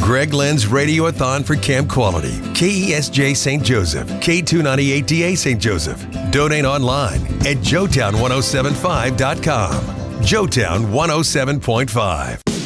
Greg Lynn's Radiothon for Camp Quality. KESJ St. Joseph, K298DA St. Joseph. Donate online at joetown1075.com. Joetown 107.5.